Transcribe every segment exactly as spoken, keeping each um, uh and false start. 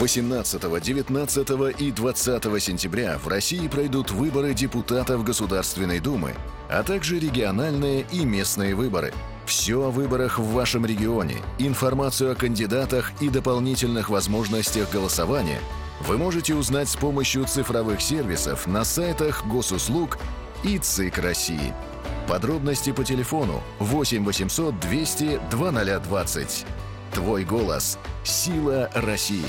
восемнадцатого, девятнадцатого и двадцатого сентября в России пройдут выборы депутатов Государственной Думы, а также региональные и местные выборы. Все о выборах в вашем регионе, информацию о кандидатах и дополнительных возможностях голосования вы можете узнать с помощью цифровых сервисов на сайтах Госуслуг и ЦИК России. Подробности по телефону восемь восемьсот двести двадцать двадцать. Твой голос – сила России.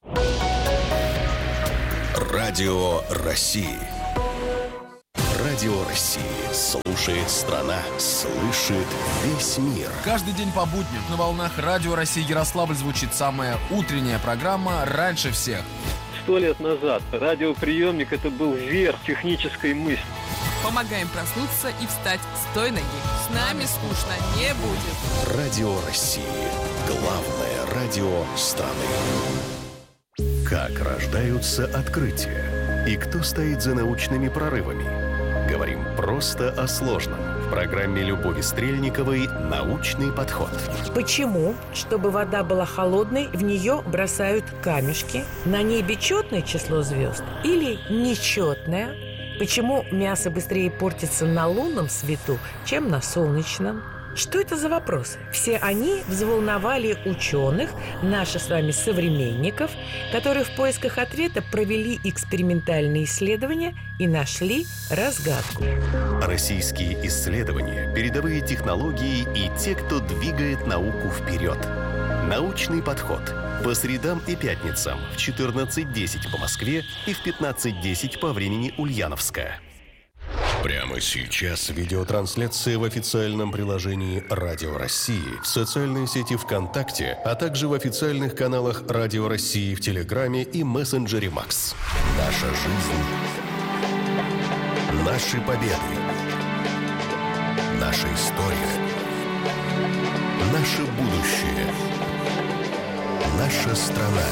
Радио России. Радио России. Слушает страна. Слышит весь мир. Каждый день по будням на волнах Радио России Ярославль звучит самая утренняя программа «Раньше всех». Сто лет назад радиоприемник – это был верх технической мысли. Помогаем проснуться и встать с той ноги. С нами скучно не будет. Радио России. Главное радио страны. Как рождаются открытия? И кто стоит за научными прорывами? Говорим просто о сложном. В программе Любови Стрельниковой «Научный подход». Почему, чтобы вода была холодной, в нее бросают камешки? На небе четное число звезд или нечетное? Почему мясо быстрее портится на лунном свету, чем на солнечном? Что это за вопросы? Все они взволновали ученых, наших с вами современников, которые в поисках ответа провели экспериментальные исследования и нашли разгадку. Российские исследования, передовые технологии и те, кто двигает науку вперед. Научный подход. По средам и пятницам в четырнадцать десять по Москве и в пятнадцать десять по времени Ульяновска. Прямо сейчас видеотрансляция в официальном приложении Радио России, в социальной сети ВКонтакте, а также в официальных каналах Радио России в Телеграме и мессенджере Макс. Наша жизнь. Наши победы. Наша история. Наше будущее. Наша страна.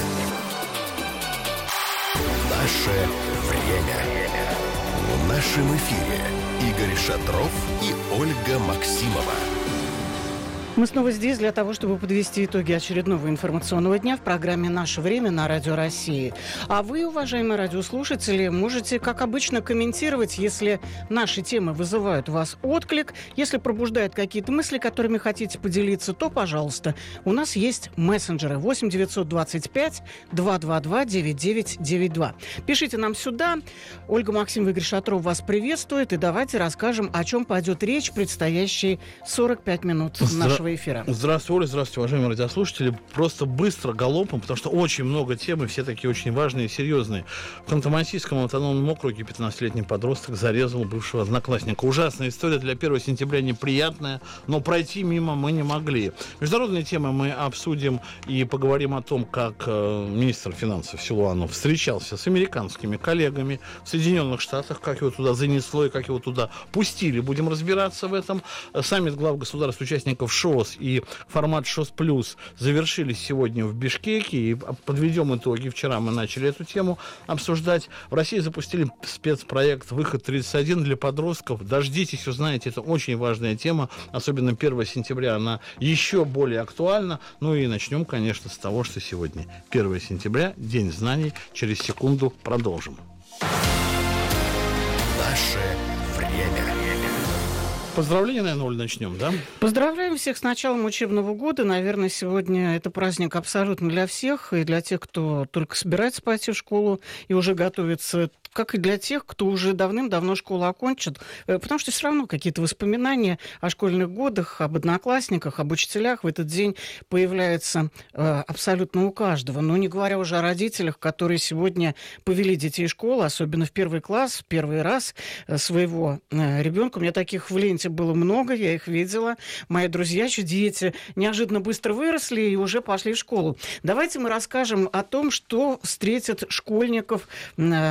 Наше время. В нашем эфире Игорь Шатров и Ольга Максимова. Мы снова здесь для того, чтобы подвести итоги очередного информационного дня в программе «Наше время» на Радио России. А вы, уважаемые радиослушатели, можете, как обычно, комментировать, если наши темы вызывают у вас отклик, если пробуждают какие-то мысли, которыми хотите поделиться, то, пожалуйста, у нас есть мессенджеры восемь девятьсот двадцать пять двести двадцать два девяносто девять девяносто два. Пишите нам сюда. Ольга Максимова, Игорь Шатров вас приветствует. И давайте расскажем, о чем пойдет речь в предстоящие сорок пять минут нашего эфира. Здравствуйте, Оля, здравствуйте, уважаемые радиослушатели. Просто быстро, галопом, потому что очень много тем, и все такие очень важные и серьезные. В Ханты-Мансийском автономном округе пятнадцатилетний подросток зарезал бывшего одноклассника. Ужасная история, для первого сентября неприятная, но пройти мимо мы не могли. Международные темы мы обсудим и поговорим о том, как э, министр финансов Силуанов встречался с американскими коллегами в Соединенных Штатах, как его туда занесло и как его туда пустили. Будем разбираться в этом. Саммит глав государств, участников ШОС и формат ШОС Плюс завершились сегодня в Бишкеке. И подведем итоги. Вчера мы начали эту тему обсуждать. В России запустили спецпроект «Выход тридцать один» для подростков. Дождитесь, узнаете. Это очень важная тема. Особенно первого сентября она еще более актуальна. Ну и начнем, конечно, с того, что сегодня первого сентября, День знаний. Через секунду продолжим. Наше время. Поздравления, наверное, Оль, начнем, да? Поздравляем всех с началом учебного года. Наверное, сегодня это праздник абсолютно для всех. И для тех, кто только собирается пойти в школу и уже готовится, как и для тех, кто уже давным-давно школу окончит. Потому что все равно какие-то воспоминания о школьных годах, об одноклассниках, об учителях в этот день появляются абсолютно у каждого. Но не говоря уже о родителях, которые сегодня повели детей в школу, особенно в первый класс, в первый раз своего ребенка. У меня таких в ленте было много, я их видела. Мои друзья, чьи дети неожиданно быстро выросли и уже пошли в школу. Давайте мы расскажем о том, что встретит школьников в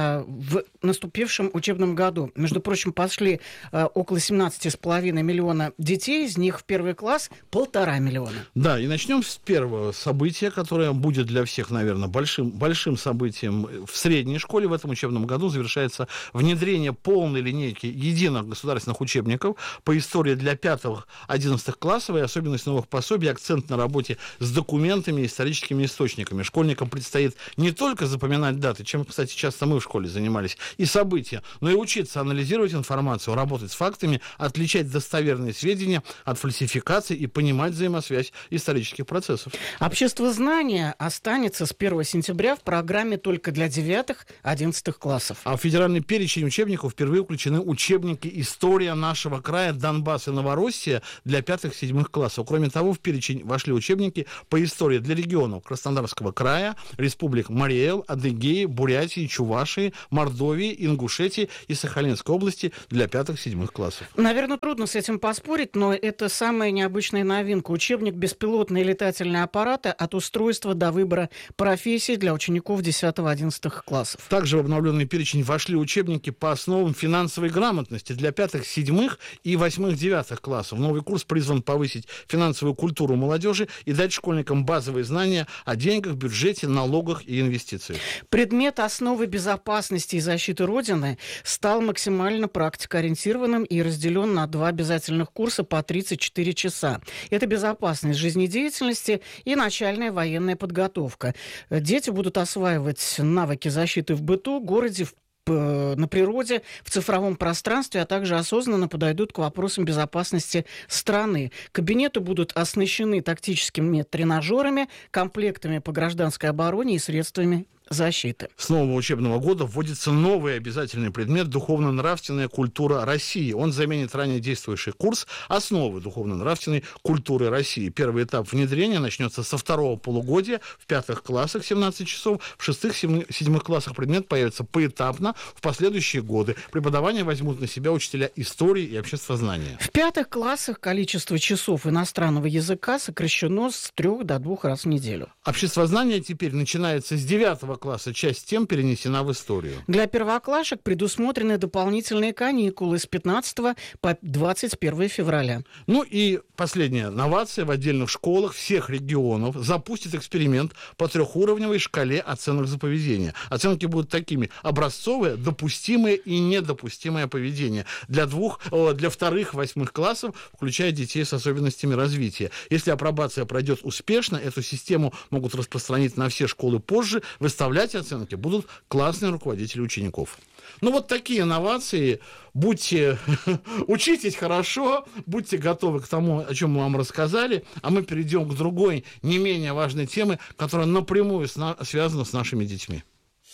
в наступившем учебном году. Между прочим, пошли э, около семнадцать с половиной миллиона детей, из них в первый класс полтора миллиона. Да, и начнем с первого события, которое будет для всех, наверное, большим, большим событием. В средней школе в этом учебном году завершается внедрение полной линейки единых государственных учебников по истории для пятых-одиннадцатых классов, и особенность новых пособий, акцент на работе с документами и историческими источниками. Школьникам предстоит не только запоминать даты, чем, кстати, часто мы в школе занимались, и события, но и учиться анализировать информацию, работать с фактами, отличать достоверные сведения от фальсификаций и понимать взаимосвязь исторических процессов. Обществознание останется с первого сентября в программе только для девятых-одиннадцатых классов. А в федеральный перечень учебников впервые включены учебники «История нашего края, Донбасс и Новороссия» для пятых-седьмых классов. Кроме того, в перечень вошли учебники по истории для регионов Краснодарского края, республик Марий-Эл, Адыгеи, Бурятии, Чувашии, Мордовии, Ингушетии и Сахалинской области для пятых-седьмых классов. Наверное, трудно с этим поспорить, но это самая необычная новинка. Учебник «Беспилотные летательные аппараты от устройства до выбора профессий» для учеников десятых-одиннадцатых классов. Также в обновленный перечень вошли учебники по основам финансовой грамотности для пятых-седьмых и восьмых-девятых классов. Новый курс призван повысить финансовую культуру молодежи и дать школьникам базовые знания о деньгах, бюджете, налогах и инвестициях. Предмет основы безопасности и защиты Родины стал максимально практикоориентированным и разделен на два обязательных курса по тридцать четыре часа. Это безопасность жизнедеятельности и начальная военная подготовка. Дети будут осваивать навыки защиты в быту, городе, в на природе, в цифровом пространстве, а также осознанно подойдут к вопросам безопасности страны. Кабинеты будут оснащены тактическими тренажерами, комплектами по гражданской обороне и средствами защиты. С нового учебного года вводится новый обязательный предмет «Духовно-нравственная культура России». Он заменит ранее действующий курс «Основы духовно-нравственной культуры России». Первый этап внедрения начнется со второго полугодия в пятых классах семнадцать часов, в шестых-седьмых классах предмет появится поэтапно в последующие годы. Преподавание возьмут на себя учителя истории и обществознания. В пятых классах количество часов иностранного языка сокращено с трех до двух раз в неделю. Обществознание теперь начинается с девятого класса, часть тем перенесена в историю. Для первоклашек предусмотрены дополнительные каникулы с пятнадцатого по двадцать первое февраля. Ну и последняя новация: в отдельных школах всех регионов запустит эксперимент по трехуровневой шкале оценок за поведение. Оценки будут такими: образцовое, допустимое и недопустимое поведение для двух, для вторых, восьмых классов, включая детей с особенностями развития. Если апробация пройдет успешно, эту систему могут распространить на все школы позже. Выставлять оценки будут классные руководители учеников. Ну, вот такие инновации. Будьте, учитесь хорошо, будьте готовы к тому, о чем мы вам рассказали, а мы перейдем к другой, не менее важной теме, которая напрямую связана с нашими детьми.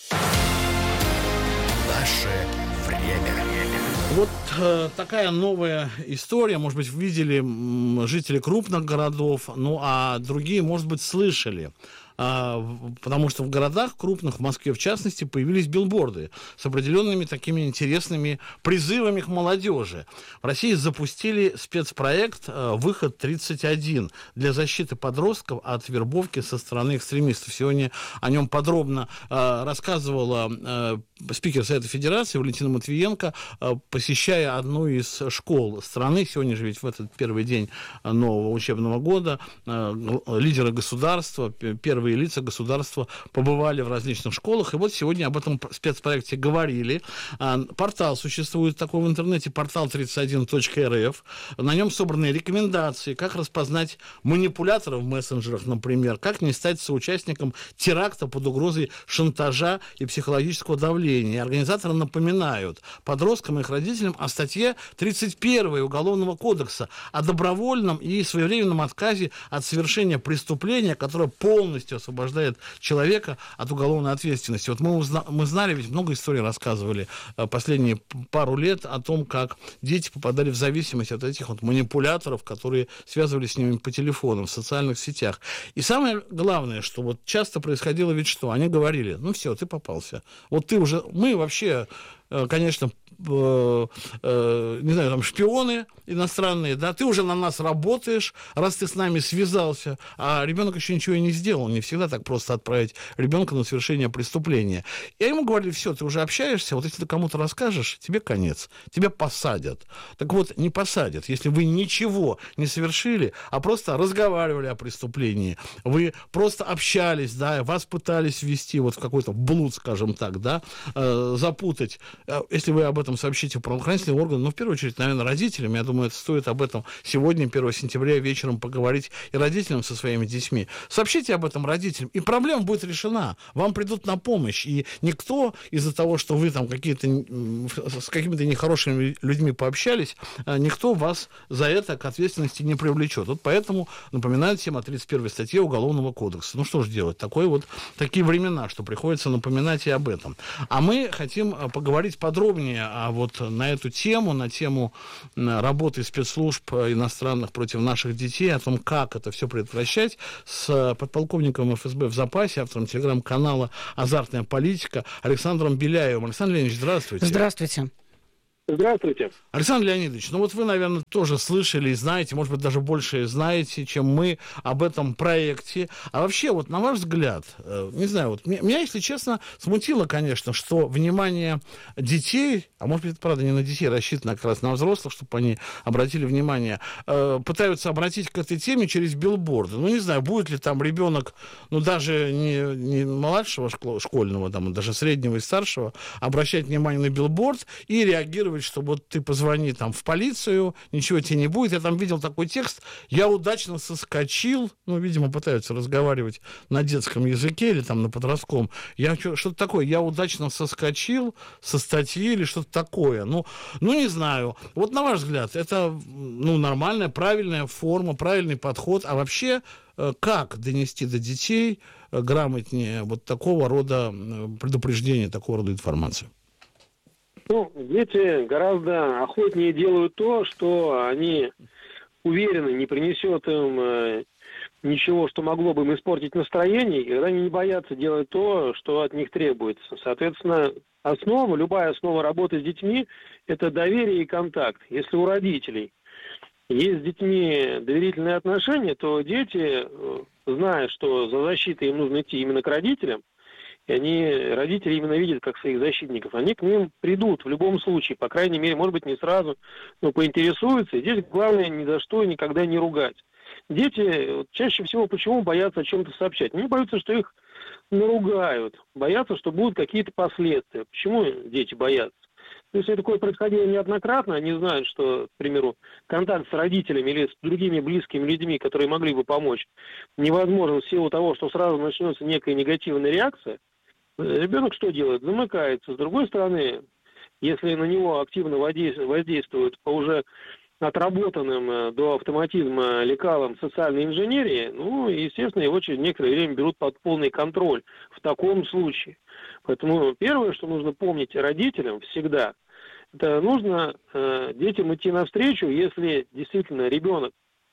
Наше время. Вот э, такая новая история. Может быть, видели м, жители крупных городов, ну а другие, может быть, слышали. Потому что в городах крупных, в Москве в частности, появились билборды с определенными такими интересными призывами к молодежи. В России запустили спецпроект «Выход тридцать один» для защиты подростков от вербовки со стороны экстремистов. Сегодня о нем подробно рассказывала спикер Совета Федерации Валентина Матвиенко, посещая одну из школ страны. Сегодня же ведь в этот первый день нового учебного года лидеры государства, первые лица государства побывали в различных школах, и вот сегодня об этом спецпроекте говорили. Портал существует такой в интернете, портал тридцать один точка эр эф. На нем собраны рекомендации, как распознать манипуляторов в мессенджерах, например, как не стать соучастником теракта под угрозой шантажа и психологического давления. Организаторы напоминают подросткам и их родителям о статье тридцать первой Уголовного кодекса о добровольном и своевременном отказе от совершения преступления, которое полностью освобождает человека от уголовной ответственности. Вот мы, узна- мы знали, ведь много историй рассказывали последние пару лет о том, как дети попадали в зависимость от этих вот манипуляторов, которые связывались с ними по телефону, в социальных сетях. И самое главное, что вот часто происходило ведь что? Они говорили: ну все, ты попался. Вот ты уже... Мы вообще конечно, э, э, не знаю, там шпионы иностранные, да, ты уже на нас работаешь, раз ты с нами связался, а ребенок еще ничего и не сделал, не всегда так просто отправить ребенка на совершение преступления. Я ему говорю, все, ты уже общаешься, вот если ты кому-то расскажешь, тебе конец, тебя посадят. Так вот, не посадят, если вы ничего не совершили, а просто разговаривали о преступлении, вы просто общались, да, вас пытались ввести вот в какой-то блуд, скажем так, да, э, запутать. Если вы об этом сообщите в правоохранительные органы, ну, в первую очередь, наверное, родителям, я думаю, это стоит об этом сегодня, первого сентября, вечером поговорить и родителям со своими детьми. Сообщите об этом родителям, и проблема будет решена. Вам придут на помощь, и никто из-за того, что вы там какие-то с какими-то нехорошими людьми пообщались, никто вас за это к ответственности не привлечет. Вот поэтому напоминаю всем о тридцать первой статье Уголовного кодекса. Ну, что же делать? Такое вот, такие времена, что приходится напоминать и об этом. А мы хотим поговорить подробнее а вот на эту тему, на тему работы спецслужб иностранных против наших детей, о том, как это все предотвращать, с подполковником эф эс бэ в запасе, автором телеграм-канала «Азартная политика» Александром Беляевым. Александр Леонидович, здравствуйте. Здравствуйте. Здравствуйте. Александр Леонидович, ну вот вы, наверное, тоже слышали и знаете, может быть, даже больше знаете, чем мы об этом проекте. А вообще, вот на ваш взгляд, не знаю, вот меня, если честно, смутило, конечно, что внимание детей, а может быть, это, правда, не на детей рассчитано, а как раз на взрослых, чтобы они обратили внимание, пытаются обратить к этой теме через билборды. Ну, не знаю, будет ли там ребенок, ну, даже не, не младшего школьного, там, даже среднего и старшего, обращать внимание на билборд и реагировать, что вот ты позвони там в полицию, ничего тебе не будет. Я там видел такой текст, я удачно соскочил, ну, видимо, пытаются разговаривать на детском языке или там на подростковом. Я что-то такое, я удачно соскочил со статьи или что-то такое. Ну, ну, не знаю. Вот на ваш взгляд, это, ну, нормальная, правильная форма, правильный подход. А вообще, как донести до детей грамотнее вот такого рода предупреждения, такого рода информацию? Ну, дети гораздо охотнее делают то, что они уверены, не принесет им э, ничего, что могло бы им испортить настроение, и они не боятся делать то, что от них требуется. Соответственно, основа, любая основа работы с детьми – это доверие и контакт. Если у родителей есть с детьми доверительные отношения, то дети, зная, что за защитой им нужно идти именно к родителям, и они, родители именно видят как своих защитников, они к ним придут в любом случае, по крайней мере, может быть, не сразу, но поинтересуются. И здесь главное ни за что и никогда не ругать. Дети чаще всего почему боятся о чем-то сообщать? Они боятся, что их наругают, боятся, что будут какие-то последствия. Почему дети боятся? Если такое происходило неоднократно, они знают, что, к примеру, контакт с родителями или с другими близкими людьми, которые могли бы помочь, невозможен в силу того, что сразу начнется некая негативная реакция. Ребенок что делает? Замыкается. С другой стороны, если на него активно воздействуют по уже отработанным до автоматизма лекалам социальной инженерии, ну, естественно, его через некоторое время берут под полный контроль в таком случае. Поэтому первое, что нужно помнить родителям всегда, это нужно э, детям идти навстречу, если действительно ребенок,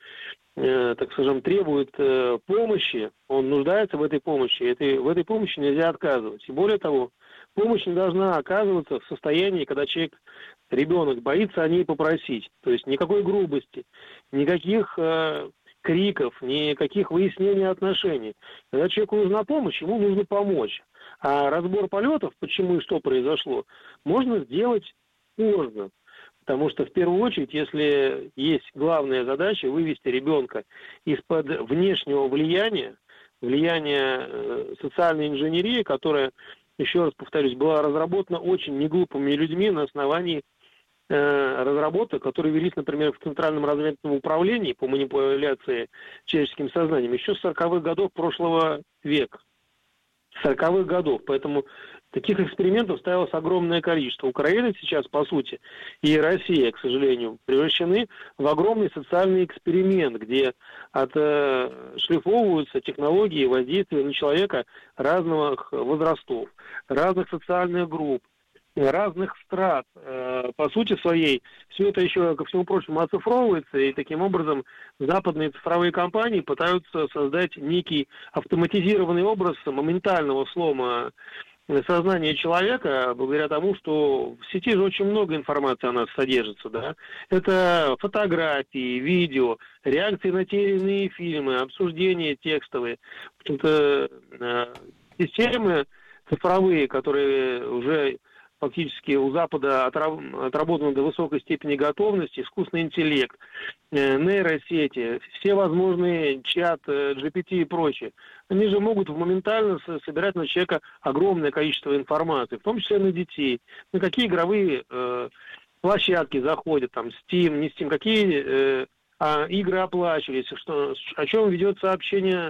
э, так скажем, требует э, помощи, он нуждается в этой помощи, этой, в этой помощи нельзя отказывать. И более того, помощь не должна оказываться в состоянии, когда человек, ребенок, боится о ней попросить. То есть никакой грубости, никаких э, криков, никаких выяснений отношений. Когда человеку нужна помощь, ему нужно помочь. А разбор полетов, почему и что произошло, можно сделать поздно. Потому что, в первую очередь, если есть главная задача вывести ребенка из-под внешнего влияния, влияния э, социальной инженерии, которая, еще раз повторюсь, была разработана очень неглупыми людьми на основании э, разработок, которые велись, например, в Центральном разведывательном управлении по манипуляции человеческим сознанием еще с сороковых годов прошлого века. сороковых годов. Поэтому таких экспериментов ставилось огромное количество. Украина сейчас, по сути, и Россия, к сожалению, превращены в огромный социальный эксперимент, где отшлифовываются технологии воздействия на человека разных возрастов, разных социальных групп, разных страт. По сути своей, все это еще, ко всему прочему, оцифровывается, и таким образом западные цифровые компании пытаются создать некий автоматизированный образ моментального слома сознание человека благодаря тому, что в сети же очень много информации о нас содержится, да. Это фотографии, видео, реакции на те или иные фильмы, обсуждения текстовые. В общем-то, системы цифровые, которые уже фактически у Запада отработаны до высокой степени готовности, искусственный интеллект, нейросети, все возможные чат, джи пи ти и прочее, они же могут моментально собирать на человека огромное количество информации, в том числе на детей, на какие игровые э, площадки заходят, там, Steam, не Steam, какие э, а, игры оплачивались, что, о чем ведется общение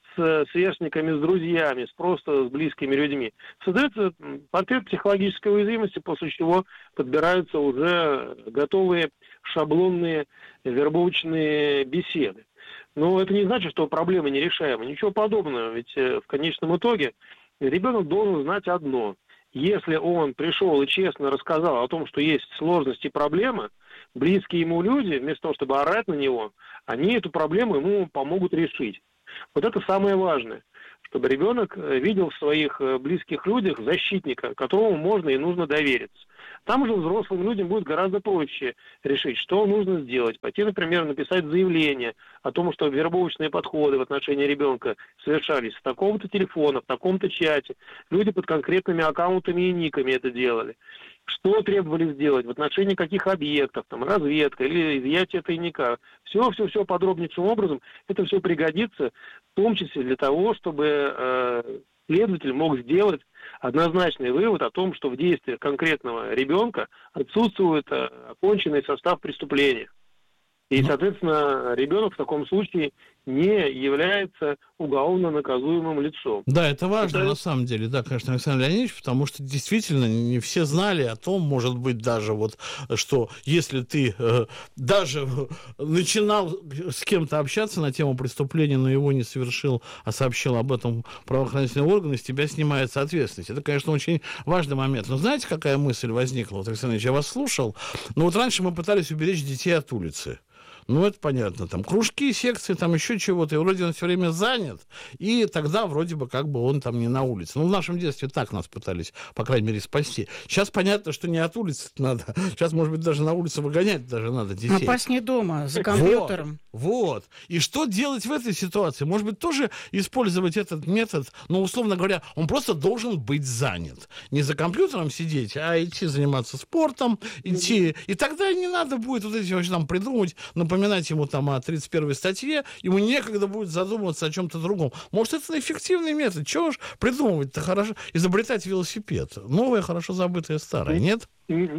с сверстниками, с друзьями, с просто с близкими людьми. Создается портрет психологической уязвимости, после чего подбираются уже готовые шаблонные вербовочные беседы. Но это не значит, что проблема нерешаема. Ничего подобного. Ведь в конечном итоге ребенок должен знать одно. Если он пришел и честно рассказал о том, что есть сложности и проблемы, близкие ему люди, вместо того, чтобы орать на него, они эту проблему ему помогут решить. Вот это самое важное, чтобы ребенок видел в своих близких людях защитника, которому можно и нужно довериться. Там же взрослым людям будет гораздо проще решить, что нужно сделать. Пойти, например, написать заявление о том, что вербовочные подходы в отношении ребенка совершались с такого-то телефона, в таком-то чате. Люди под конкретными аккаунтами и никами это делали. Что требовали сделать, в отношении каких объектов, там, разведка или изъятие тайника. Все-все-все подробнейшим образом. Это все пригодится, в том числе для того, чтобы э, следователь мог сделать однозначный вывод о том, что в действиях конкретного ребенка отсутствует э, оконченный состав преступления. И, соответственно, ребенок в таком случае не является уголовно наказуемым лицом. Да, это важно это... на самом деле, да, конечно, Александр Леонидович, потому что действительно не все знали о том, может быть, даже вот, что если ты э, даже начинал с кем-то общаться на тему преступления, но его не совершил, а сообщил об этом правоохранительные органы, с тебя снимается ответственность. Это, конечно, очень важный момент. Но знаете, какая мысль возникла? Вот, Александр Ильич, я вас слушал, но вот раньше мы пытались уберечь детей от улицы. Ну, это понятно, там кружки, секции, там еще чего-то, и вроде он все время занят, и тогда вроде бы как бы он там не на улице. Ну, в нашем детстве так нас пытались, по крайней мере, спасти. Сейчас понятно, что не от улицы надо, сейчас, может быть, даже на улице выгонять даже надо детей. Опаснее дома, за компьютером. Вот, вот. И что делать в этой ситуации? Может быть, тоже использовать этот метод, но, условно говоря, он просто должен быть занят. Не за компьютером сидеть, а идти заниматься спортом, идти, и тогда не надо будет вот эти вообще там придумывать, например, напоминать ему там о тридцать первой статье, ему некогда будет задумываться о чем-то другом. Может, это эффективный метод. Чего ж придумывать-то хорошо? Изобретать велосипед. Новое, хорошо забытое, старое, нет?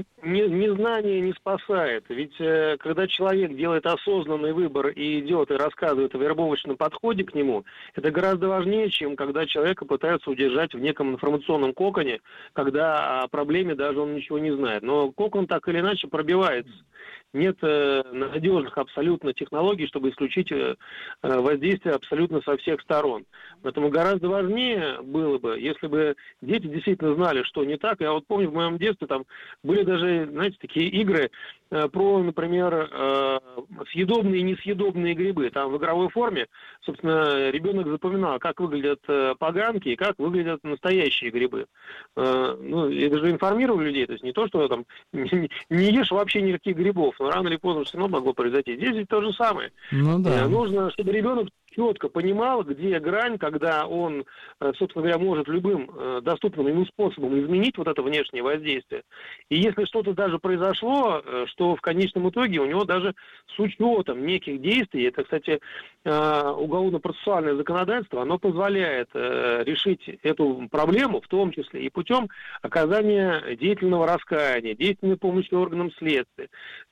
Незнание не спасает. Ведь э, когда человек делает осознанный выбор и идет и рассказывает о вербовочном подходе к нему, это гораздо важнее, чем когда человека пытаются удержать в неком информационном коконе, когда о проблеме даже он ничего не знает. Но кокон так или иначе пробивается. Нет э, надежных абсолютно технологий, чтобы исключить э, воздействие абсолютно со всех сторон. Поэтому гораздо важнее было бы, если бы дети действительно знали, что не так. Я вот помню, в моем детстве там были даже, знаете, такие игры э, про, например, э, съедобные и несъедобные грибы. Там в игровой форме, собственно, ребенок запоминал, как выглядят э, поганки и как выглядят настоящие грибы. Э, ну, это же информировали людей, то есть не то, что там не, не ешь вообще никаких грибов, но рано или поздно все равно могло произойти. Здесь ведь то же самое. Ну, да. э, нужно, чтобы ребенок четко понимал, где грань, когда он, собственно говоря, может любым доступным ему способом изменить вот это внешнее воздействие. И если что-то даже произошло, что в конечном итоге у него даже с учетом неких действий, это, кстати, уголовно-процессуальное законодательство, оно позволяет решить эту проблему, в том числе и путем оказания деятельного раскаяния, деятельной помощи органам следствия,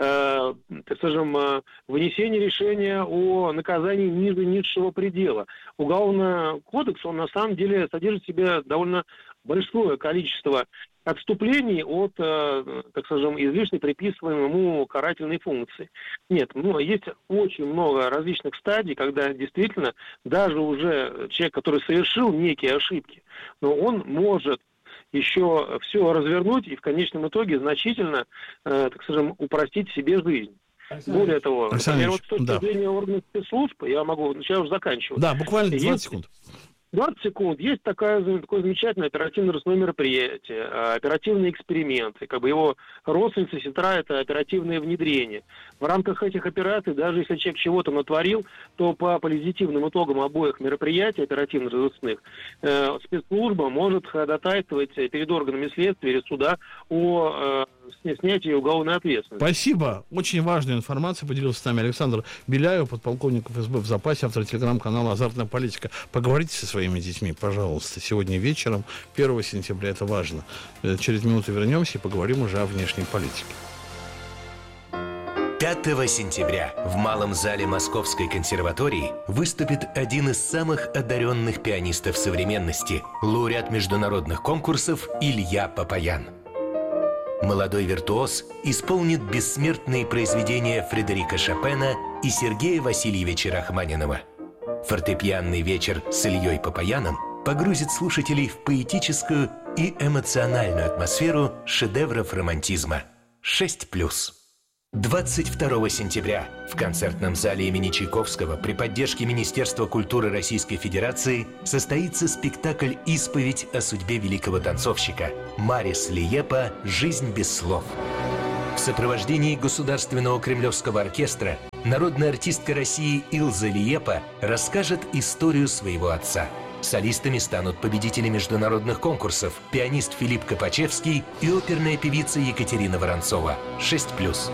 так скажем, вынесения решения о наказании ниже низшего предела. Уголовный кодекс, он на самом деле содержит в себе довольно большое количество отступлений от, так скажем, излишне приписываемой ему карательной функции. Нет, ну, есть очень много различных стадий, когда действительно даже уже человек, который совершил некие ошибки, но он может еще все развернуть и в конечном итоге значительно, так скажем, упростить себе жизнь. Александр Более того, Александр например, вот с точки да. зрения органов спецслужб, я могу, сейчас уже заканчиваю. Да, буквально двадцать секунд. двадцать секунд. Есть такая, такое замечательное оперативно-розыскное мероприятие, оперативные эксперименты. Как бы его родственница, сестра – это оперативное внедрение. В рамках этих операций, даже если человек чего-то натворил, то по позитивным итогам обоих мероприятий оперативно-розыскных э, спецслужба может ходатайствовать перед органами следствия или суда о э, снятии уголовной ответственности. Спасибо. Очень важная информация поделился с нами Александр Беляев, подполковник эф эс бэ в запасе, автор телеграм-канала «Азартная политика». Поговорите со своими детьми, пожалуйста, сегодня вечером, первого сентября, это важно. Через минуту вернемся и поговорим уже о внешней политике. пятого сентября в Малом зале Московской консерватории выступит один из самых одаренных пианистов современности, лауреат международных конкурсов Илья Папаян. Молодой виртуоз исполнит бессмертные произведения Фредерика Шопена и Сергея Васильевича Рахманинова. Фортепианный вечер с Ильей Папаяном погрузит слушателей в поэтическую и эмоциональную атмосферу шедевров романтизма. шесть плюс. двадцать второго сентября в концертном зале имени Чайковского при поддержке Министерства культуры Российской Федерации состоится спектакль «Исповедь о судьбе великого танцовщика» Марис Лиепа «Жизнь без слов». В сопровождении Государственного кремлевского оркестра народная артистка России Илза Лиепа расскажет историю своего отца. Солистами станут победители международных конкурсов, пианист Филипп Копачевский и оперная певица Екатерина Воронцова. шесть плюс.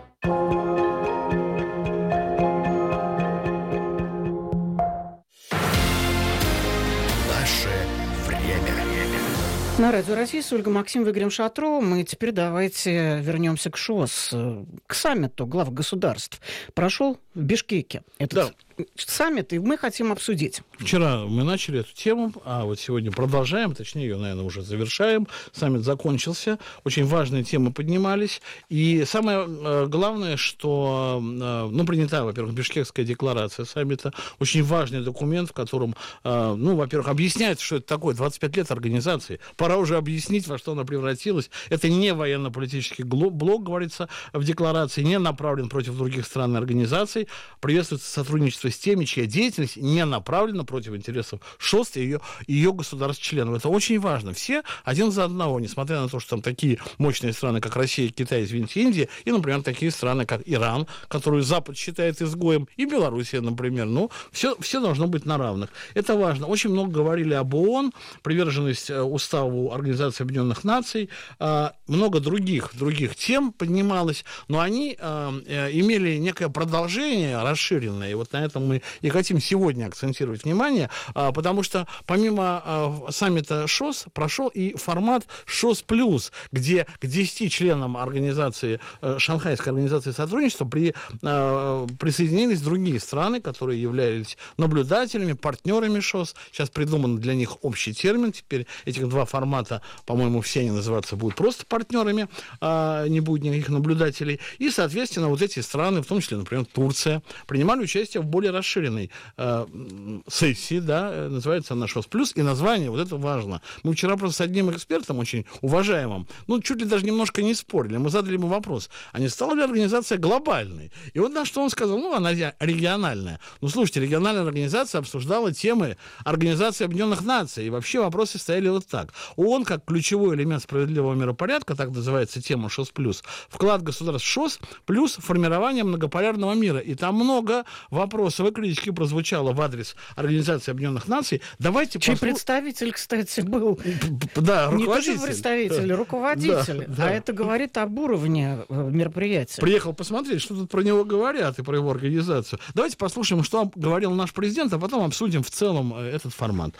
На Радио России с Ольгой Максимовой, Игорем Шатровым. И теперь давайте вернемся к ШОС, к саммиту глав государств. Прошел в Бишкеке этот да. саммит, и мы хотим обсудить. Вчера мы начали эту тему, а вот сегодня продолжаем, точнее, ее, наверное, уже завершаем. Саммит закончился, очень важные темы поднимались. И самое главное, что, ну, принята, во-первых, Бишкекская декларация саммита, очень важный документ, в котором, ну, во-первых, объясняется, что это такое, двадцать пять лет организации. Пора уже объяснить, во что она превратилась. Это не военно-политический блок, говорится в декларации, не направлен против других стран и организаций. Приветствуется сотрудничество с теми, чья деятельность не направлена против интересов ШОС и ее, ее государств-членов. Это очень важно. Все один за одного, несмотря на то, что там такие мощные страны, как Россия, Китай, извините, Индия, и, например, такие страны, как Иран, которую Запад считает изгоем, и Белоруссия, например. Ну, все, все должно быть на равных. Это важно. Очень много говорили об ООН, приверженность уставу Организации Объединенных Наций, много других, других тем поднималось, но они имели некое продолжение расширенное, и вот на этом мы и хотим сегодня акцентировать внимание, потому что помимо саммита ШОС прошел и формат ШОС плюс, где к десяти членам организации, Шанхайской организации сотрудничества при, присоединились другие страны, которые являлись наблюдателями, партнерами ШОС. Сейчас придуман для них общий термин, теперь этих два формата, по-моему, все они называться будут просто партнерами, не будет никаких наблюдателей, и, соответственно, вот эти страны, в том числе, например, Турция, принимали участие в более расширенной э, сессии, да, называется она ШОС плюс, и название, вот это важно. Мы вчера просто с одним экспертом, очень уважаемым, ну, чуть ли даже немножко не спорили, мы задали ему вопрос, а не стала ли организация глобальной? И вот на что он сказал, ну, она региональная. Ну, слушайте, региональная организация обсуждала темы Организации Объединенных Наций, и вообще вопросы стояли вот так. ООН, как ключевой элемент справедливого миропорядка, так называется тема ШОС плюс, вклад государств ШОС плюс формирование многополярного мира. И там много вопросов и критики прозвучало в адрес Организации Объединенных Наций. Давайте Чей послу... представитель, кстати, был да, не руководитель. то, что представитель, руководитель. Да, да. А это говорит об уровне мероприятия. Приехал посмотреть, что тут про него говорят и про его организацию. Давайте послушаем, что говорил наш президент, а потом обсудим в целом этот формат.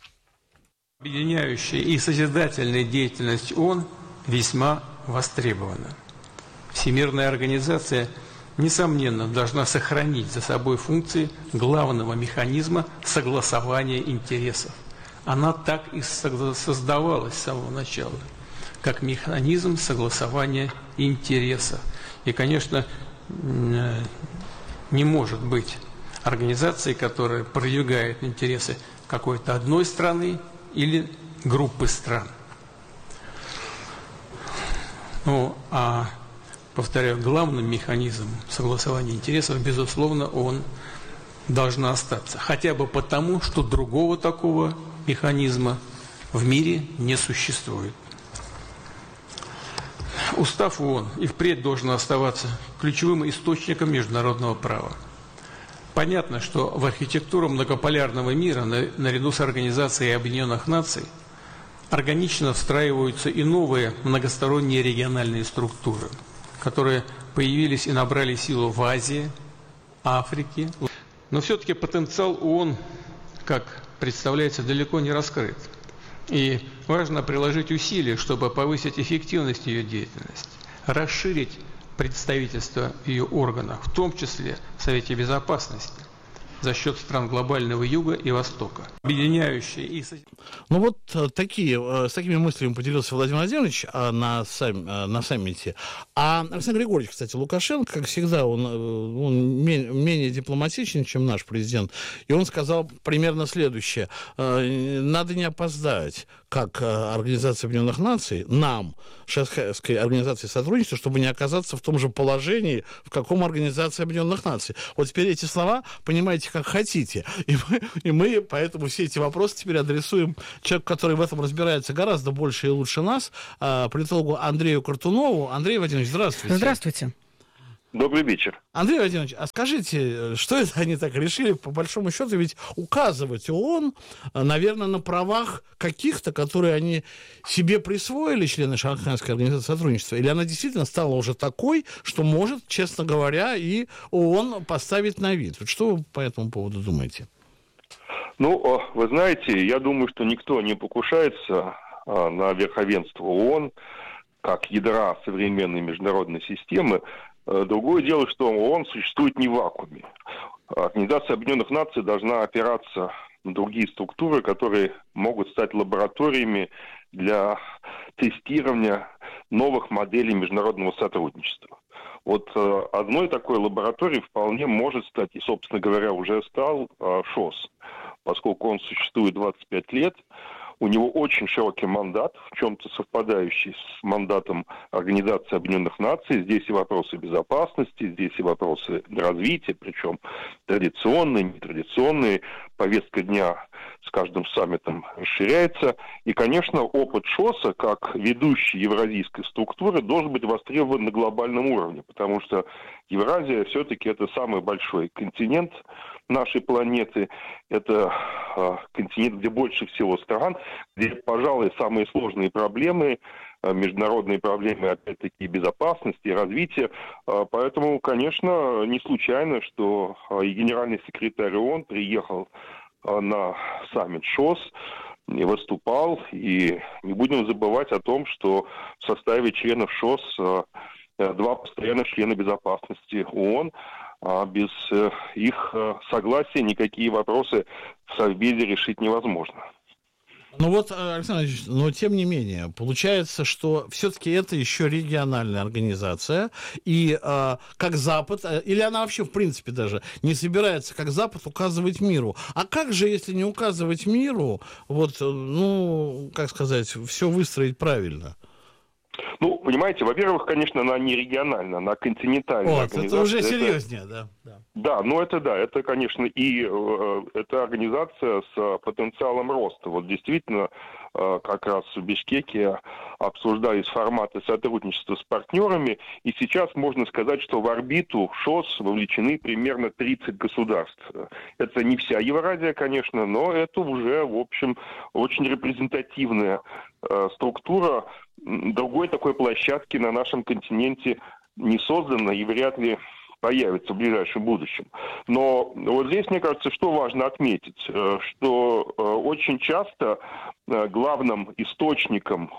Объединяющая и созидательная деятельность ООН весьма востребована. Всемирная организация, несомненно, должна сохранить за собой функции главного механизма согласования интересов. Она так и создавалась с самого начала, как механизм согласования интересов. И, конечно, не может быть организации, которая продвигает интересы какой-то одной страны или группы стран. Ну, а, повторяю, главным механизмом согласования интересов, безусловно, он должна остаться. Хотя бы потому, что другого такого механизма в мире не существует. Устав ООН и впредь должен оставаться ключевым источником международного права. Понятно, что в архитектуру многополярного мира, наряду с Организацией Объединенных Наций, органично встраиваются и новые многосторонние региональные структуры, которые появились и набрали силу в Азии, Африке. Но все-таки потенциал ООН, как представляется, далеко не раскрыт. И важно приложить усилия, чтобы повысить эффективность ее деятельности, расширить представительство в ее органах, в том числе в Совете Безопасности, за счет стран глобального Юга и Востока, объединяющие и... Ну вот такие, с такими мыслями поделился Владимир Владимирович на, сам, на саммите. А Александр Григорьевич, кстати, Лукашенко, как всегда, он, он менее дипломатичен, чем наш президент, и он сказал примерно следующее. Надо не опоздать, как Организация Объединенных Наций, нам, Шанхайской организации сотрудничества, чтобы не оказаться в том же положении, в каком Организация Объединенных Наций. Вот теперь эти слова, понимаете, как хотите. И мы, и мы поэтому все эти вопросы теперь адресуем человеку, который в этом разбирается гораздо больше и лучше нас, политологу Андрею Картунову. Андрей Владимирович, здравствуйте. Здравствуйте. Добрый вечер. Андрей Владимирович, а скажите, что это они так решили, по большому счету, ведь указывать ООН, наверное, на правах каких-то, которые они себе присвоили, члены Шанхайской организации сотрудничества, или она действительно стала уже такой, что может, честно говоря, и ООН поставить на вид? Вот что вы по этому поводу думаете? Ну, вы знаете, я думаю, что никто не покушается на верховенство ООН как ядра современной международной системы. Другое дело, что ООН существует не в вакууме. Организация Объединенных Наций должна опираться на другие структуры, которые могут стать лабораториями для тестирования новых моделей международного сотрудничества. Вот одной такой лабораторией вполне может стать, и, собственно говоря, уже стал ШОС, поскольку он существует двадцать пять лет. У него очень широкий мандат, в чем-то совпадающий с мандатом Организации Объединенных Наций. Здесь и вопросы безопасности, здесь и вопросы развития, причем традиционные, нетрадиционные. Повестка дня с каждым саммитом расширяется. И, конечно, опыт ШОСа, как ведущей евразийской структуры, должен быть востребован на глобальном уровне, потому что Евразия все-таки это самый большой континент нашей планеты. Это э, континент, где больше всего стран, где, пожалуй, самые сложные проблемы, э, международные проблемы, опять-таки, безопасности, развития. Э, поэтому, конечно, не случайно, что э, и генеральный секретарь ООН приехал э, на саммит ШОС, и выступал, и не будем забывать о том, что в составе членов ШОС э, два постоянных члена безопасности ООН. А без э, их э, согласия никакие вопросы в Совбезе решить невозможно. Ну вот, Александр Ильич, но тем не менее, получается, что все-таки это еще региональная организация, и э, как Запад, э, или она вообще, в принципе, даже не собирается, как Запад, указывать миру. А как же, если не указывать миру, вот, ну, как сказать, все выстроить правильно? Ну, понимаете, во-первых, конечно, она не региональная, она континентальная вот, организация. Это уже серьезнее, это... да. Да, да ну это да, это, конечно, и э, это организация с потенциалом роста. Вот действительно, э, как раз в Бишкеке обсуждались форматы сотрудничества с партнерами, и сейчас можно сказать, что в орбиту ШОС вовлечены примерно тридцать государств. Это не вся Евразия, конечно, но это уже, в общем, очень репрезентативная э, структура. Другой такой площадки на нашем континенте не создано и вряд ли появится в ближайшем будущем. Но вот здесь, мне кажется, что важно отметить, что очень часто главным источником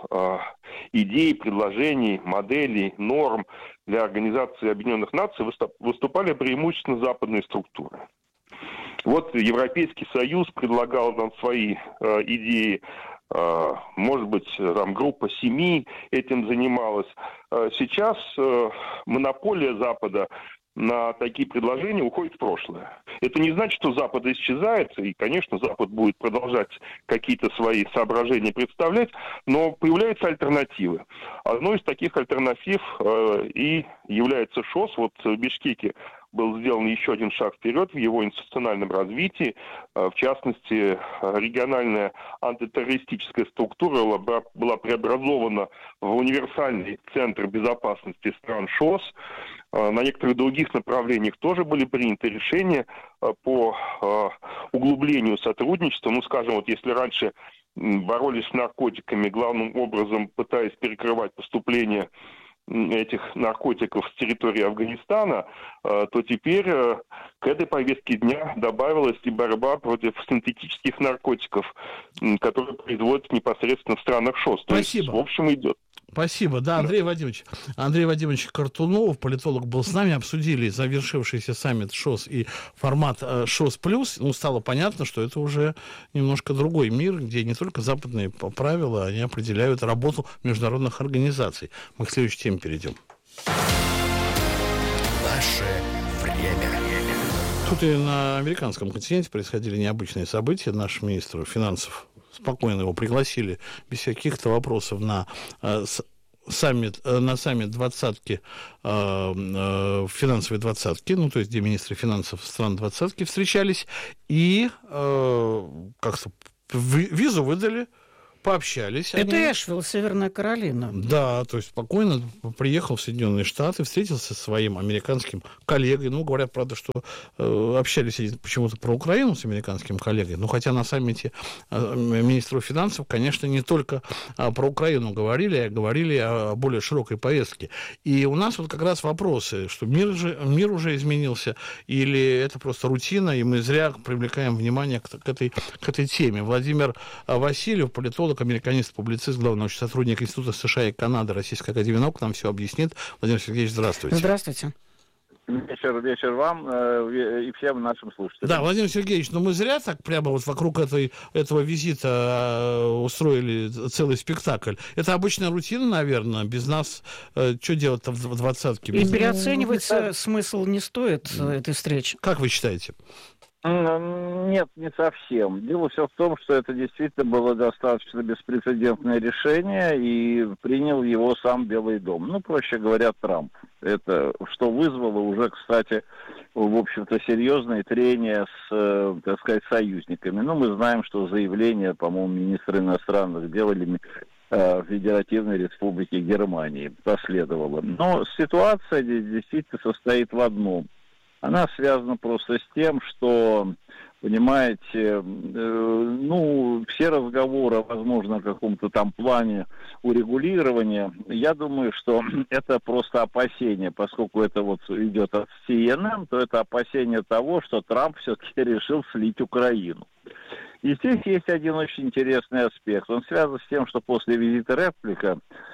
идей, предложений, моделей, норм для Организации Объединенных Наций выступали преимущественно западные структуры. Вот Европейский Союз предлагал нам свои идеи. Может быть, там группа семи этим занималась. Сейчас монополия Запада на такие предложения уходит в прошлое. Это не значит, что Запад исчезает, и, конечно, Запад будет продолжать какие-то свои соображения представлять, но появляются альтернативы. Одной из таких альтернатив э, и является ШОС. Вот в Бишкеке был сделан еще один шаг вперед в его институциональном развитии. В частности, региональная антитеррористическая структура была преобразована в универсальный центр безопасности стран ШОС. На некоторых других направлениях тоже были приняты решения по углублению сотрудничества. Ну, скажем, вот если раньше боролись с наркотиками, главным образом пытаясь перекрывать поступление этих наркотиков с территории Афганистана, то теперь к этой повестке дня добавилась и борьба против синтетических наркотиков, которые производят непосредственно в странах ШОС. То Спасибо. есть, в общем, идет. Спасибо. Да, Андрей Вадимович. Андрей Вадимович Картунов, политолог, был с нами. Обсудили завершившийся саммит ШОС и формат ШОС плюс. Ну, стало понятно, что это уже немножко другой мир, где не только западные правила, они определяют работу международных организаций. Мы к следующей теме перейдем. Наше время. Тут и на американском континенте происходили необычные события. Наш министр финансов спокойно его пригласили без каких-то вопросов на э, саммит, э, на саммит двадцатки, э, э, финансовой двадцатки, ну, то есть где министры финансов стран двадцатки встречались, и э, как-то визу выдали, пообщались. Это они. Эшвилл, Северная Каролина. Да, то есть спокойно приехал в Соединенные Штаты, встретился со своим американским коллегой. Ну, говорят, правда, что э, общались они почему-то про Украину с американским коллегой. Ну, хотя на саммите э, министров финансов, конечно, не только э, про Украину говорили, а говорили о более широкой повестке. И у нас вот как раз вопросы, что мир, же, мир уже изменился, или это просто рутина, и мы зря привлекаем внимание к, к, этой, к этой теме. Владимир Васильев, политолог, американист, публицист, главный научный сотрудник Института США и Канады Российской академии наук, нам все объяснит. Владимир Сергеевич, здравствуйте. Здравствуйте. Вечер, вечер вам э, и всем нашим слушателям. Да, Владимир Сергеевич, но мы зря так прямо вот вокруг этой, этого визита э, устроили целый спектакль. Это обычная рутина, наверное, без нас э, что делать-то в двадцатке? И переоценивать ну, смысл не стоит э, этой встречи. Как вы считаете? Нет, не совсем. Дело все в том, что это действительно было достаточно беспрецедентное решение, и принял его сам Белый дом. Ну, проще говоря, Трамп. Это что вызвало уже, кстати, в общем-то, серьезные трения с, так сказать, союзниками. Ну, мы знаем, что заявление, по-моему, министра иностранных дел или Федеративной Республики Германии последовало. Но ситуация действительно состоит в одном. Она связана просто с тем, что, понимаете, э, ну, все разговоры о, возможно, каком-то там плане урегулирования, я думаю, что это просто опасение, поскольку это вот идет от си эн эн, то это опасение того, что Трамп все-таки решил слить Украину. И здесь есть один очень интересный аспект. Он связан с тем, что после визита Рэдклиффа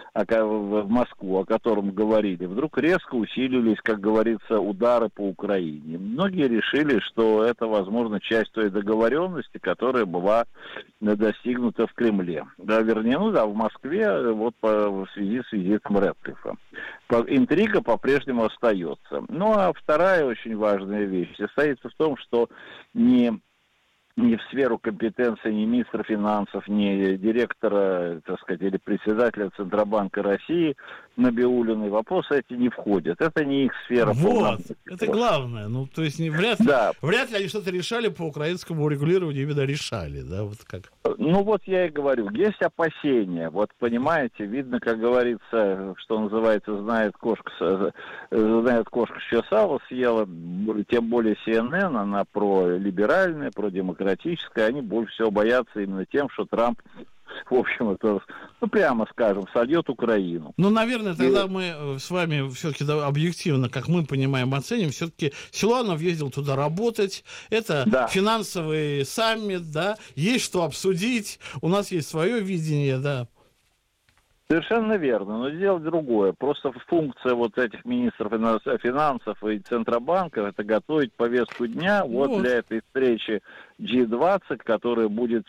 в Москву, о котором говорили, вдруг резко усилились, как говорится, удары по Украине. Многие решили, что это, возможно, часть той договоренности, которая была достигнута в Кремле. Да, вернее, ну да, в Москве, вот по, в связи с визитом Рэдклиффа. Интрига по-прежнему остается. Ну, а вторая очень важная вещь состоит в том, что не... ни в сферу компетенции ни министра финансов, ни директора, так сказать, или председателя Центробанка России Набиуллиной вопросы эти не входят. Это не их сфера. Вот, это главное. Ну, то есть не, вряд, да. вряд ли они что-то решали по украинскому урегулированию, именно решали, да, вот как. Ну, вот я и говорю, есть опасения. Вот, понимаете, видно, как говорится, что называется, знает кошка, знает кошка, что сало съела, тем более си эн эн, она пролиберальная, продемократическая, они больше всего боятся именно тем, что Трамп, в общем, это, ну, прямо скажем, сольет Украину. Ну, наверное, тогда и... мы с вами все-таки да, объективно, как мы понимаем, оценим, все-таки Силуанов ездил туда работать, это да. финансовый саммит, да, есть что обсудить, у нас есть свое видение, да. Совершенно верно, но дело другое. Просто функция вот этих министров финансов и Центробанка — это готовить повестку дня вот, вот для этой встречи джи двадцать, которая будет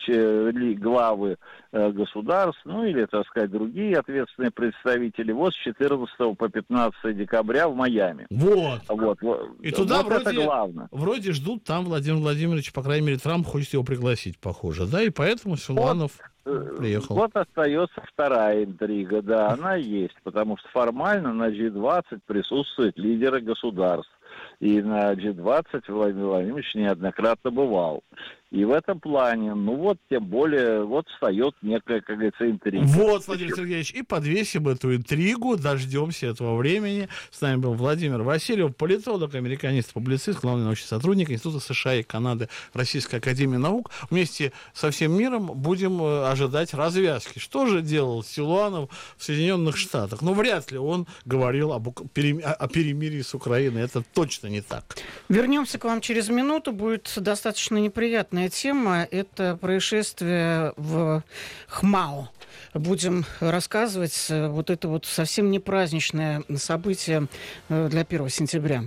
главы государств, ну или, так сказать, другие ответственные представители, вот с четырнадцатого по пятнадцатое декабря в Майами. Вот. вот. И туда вот вроде, это главное. Вроде ждут там Владимир Владимирович, по крайней мере, Трамп хочет его пригласить, похоже, да, и поэтому Силуанов... Вот. Приехал. Вот остается вторая интрига, да, она есть, потому что формально на джи двадцать присутствуют лидеры государств. и на джи двадцать Владимир Владимирович неоднократно бывал. И в этом плане, ну вот, тем более, вот встает некая, как говорится, интрига. Вот, Владимир Сергеевич, и подвесим эту интригу, дождемся этого времени. С нами был Владимир Васильев, политолог, американист, публицист, главный научный сотрудник Института США и Канады Российской академии наук. Вместе со всем миром будем ожидать развязки. Что же делал Силуанов в Соединенных Штатах? Ну, вряд ли он говорил об, о перемирии с Украиной. Это точно не так. Вернемся к вам через минуту. Будет достаточно неприятно тема – это происшествие в Хмао. Будем рассказывать вот это вот совсем не праздничное событие для первого сентября.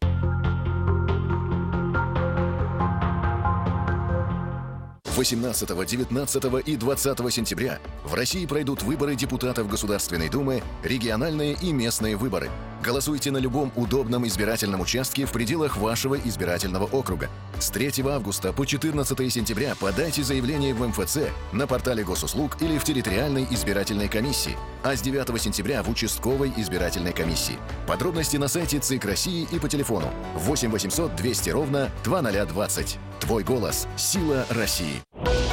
восемнадцатого, девятнадцатого и двадцатого сентября в России пройдут выборы депутатов Государственной Думы, региональные и местные выборы. Голосуйте на любом удобном избирательном участке в пределах вашего избирательного округа. С третьего августа по четырнадцатого сентября подайте заявление в эм эф цэ, на портале госуслуг или в территориальной избирательной комиссии, а с девятого сентября в участковой избирательной комиссии. Подробности на сайте ЦИК России и по телефону восемь восемьсот двести ровно двадцать двадцать. Твой голос – сила России.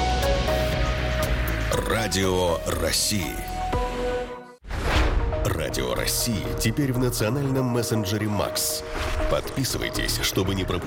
Радио России. Радио России теперь в национальном мессенджере Макс. Подписывайтесь, чтобы не пропустить